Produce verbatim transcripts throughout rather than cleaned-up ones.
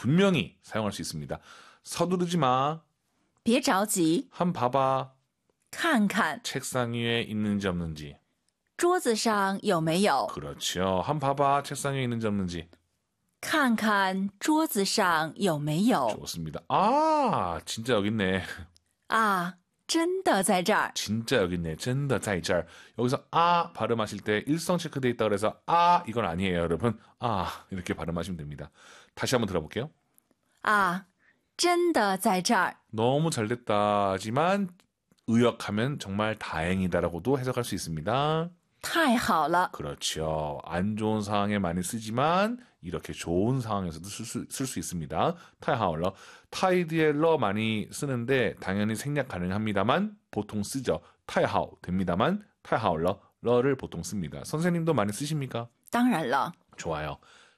분명히 사용할 수 있습니다. 서두르지 마. 别着急 한 봐봐. 看看 책상 위에 있는지 없는지. 桌子上有没有 그렇죠. 한 봐봐. 책상 위에 있는지 없는지. 看看桌子上有没有 좋습니다. 아, 진짜 여기 있네. 啊真的在这儿 진짜 여기 있네. 真的在这儿. 여기서 아 발음하실 때 일성 체크돼 있다 그래서 아 이건 아니에요, 여러분. 아 이렇게 발음하시면 됩니다. 다시 한번 들어볼게요. 啊真的在这儿 너무 잘됐다지만 의역하면 정말 다행이다라고도 해석할 수 있습니다. 太好了 그렇죠. 안 좋은 상황에 많이 쓰지만 이렇게 좋은 상황에서도 쓸 수 쓸 수 있습니다. 타이하울러. 타이 뒤에 러 많이 쓰는데 당연히 생략 가능합니다만 보통 쓰죠. 타이하우 됩니다만 타이하울러 러를 보통 씁니다. 선생님도 많이 쓰십니까? 当然了 좋아요.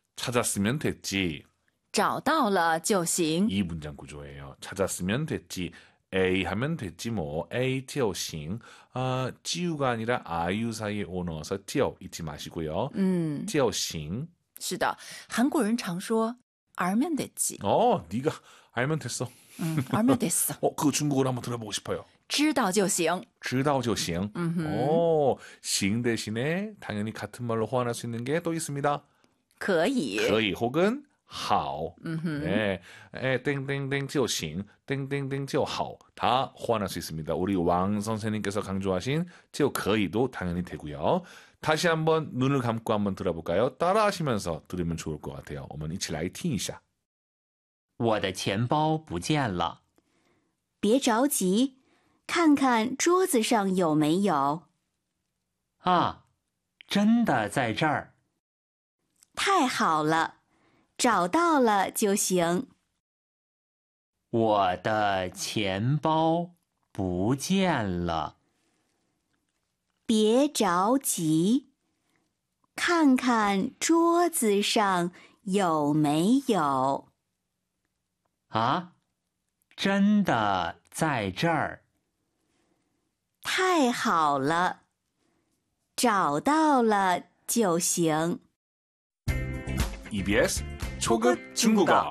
찾았으면 됐지. 找到了就行 이 문장 구조예요. 찾았으면 됐지. A 하면 됐지 뭐. A 就行. 아, 지우가 아니라 아유 사이에 오 넣어서 就 잊지 마시고요. 嗯就行. 是的韩国人常说 알면 됐지 어, 네가 알면 됐어. 음, 알면 됐어 어, 그 중국어로 한번 들어보고 싶어요. 知道就行知道就行. 음흠. 오, 行 대신에 당연히 같은 말로 호환할 수 있는 게 또 있습니다. 可以 거의 혹은 好. 음흠. 네, 에, 땡땡땡 就行, 땡땡땡 就好. 다 호환할 수 있습니다. 우리 왕 선생님께서 강조하신 就可以도 당연히 되고요. 다시 한번 눈을 감고 한번 들어볼까요? 따라하시면서 들으면 좋을 것 같아요. 我们一起来听一下. 我的钱包不见了。 别着急，看看桌子上有没有。 啊，真的在这儿。 太好了，找到了就行。 我的钱包不见了。 别着急，看看桌子上有没有。 啊，真的在这儿。 太好了，找到了就行。 이비에스 초급 중국어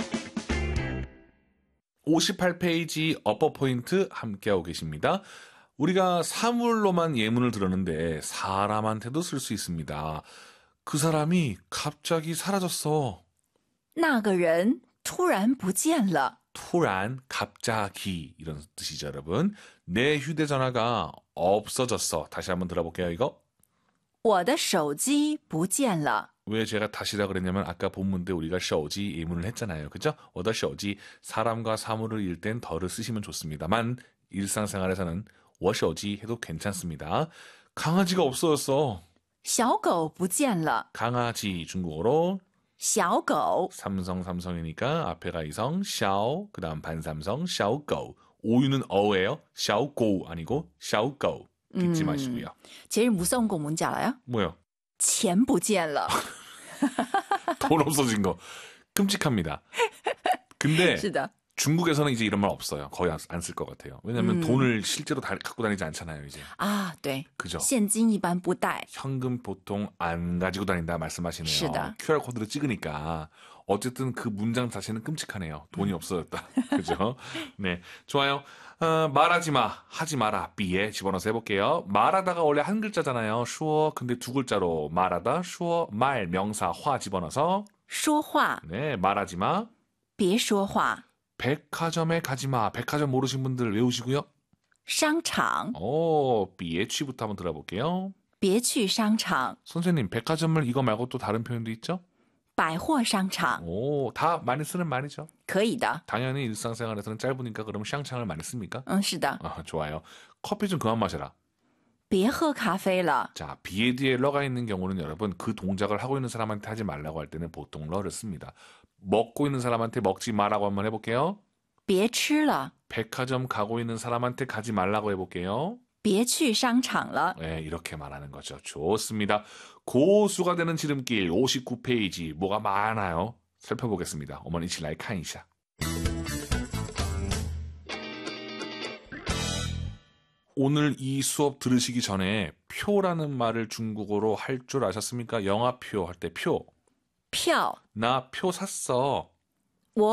오십팔 페이지 어퍼 포인트 함께하고 계십니다. 우리가 사물로만 예문을 들었는데 사람한테도 쓸 수 있습니다. 그 사람이 갑자기 사라졌어. 那个人突然不见了突然, 갑자기 이런 뜻이죠, 여러분. 내 휴대전화가 없어졌어. 다시 한번 들어볼게요, 이거. 我的手机不见了 왜 제가 다시라 그랬냐면 아까 본문 때 우리가 手机 예문을 했잖아요. 그죠? 我的手机 사람과 사물을 일 땐 더를 쓰시면 좋습니다만 일상생활에서는 我手机 해도 괜찮습니다. 강아지가 없어졌어. 小狗不见了 강아지 중국어로 小狗 삼성 삼성이니까 앞에가 이성 小 그다음 반삼성 小狗 오유는 어예요. 小狗 아니고 小狗 잊지 음. 마시고요. 제일 무서운 거 뭔지 알아요? 뭐요? 钱不见了 돈 없어진 거 끔찍합니다. 근데 是的 중국에서는 이제 이런 말 없어요. 거의 안 쓸 것 같아요. 왜냐하면 음. 돈을 실제로 다 갖고 다니지 않잖아요, 이제. 啊对 그죠? 现金一般不带 현금 보통 안 가지고 다닌다 말씀하시네요. 시다. 큐알 코드를 찍으니까 어쨌든 그 문장 자체는 끔찍하네요. 돈이 없어졌다. 그죠? 네, 좋아요. 어, 말하지 마, 하지 마라. B에 집어넣어서 해볼게요. 말하다가 원래 한 글자잖아요. 슈어. 근데 두 글자로 말하다, 슈어, 말, 명사, 화 집어넣어서 说话 네, 말하지 마. 别说话 백화점에 가지 마. 백화점 모르신 분들 외우시고요. 商场 오, B의 취부터 한번 들어볼게요. 别去商场 선생님, 백화점을 이거 말고 또 다른 표현도 있죠? 百货商场 오, 다 많이 쓰는 말이죠. 可以的 당연히 일상생활에서는 짧으니까 그럼 샹창을 많이 씁니까? 嗯是的 아, 좋아요. 커피 좀 그만 마셔라. 别喝咖啡了 자, 비에 뒤에 러가 있는 경우는 여러분 그 동작을 하고 있는 사람한테 하지 말라고 할 때는 보통 러를 씁니다. 먹고 있는 사람한테 먹지 마라고 한번 해볼게요. 别吃了 백화점 가고 있는 사람한테 가지 말라고 해볼게요. 别去商场了 네, 이렇게 말하는 거죠. 좋습니다. 고수가 되는 지름길 오십구 페이지 뭐가 많아요. 살펴보겠습니다. 어머니 칠라이 칸이샤. 오늘 이 수업 들으시기 전에 표라는 말을 중국어로 할 줄 아셨습니까? 영화표 할 때 표. 票 나 표 샀어.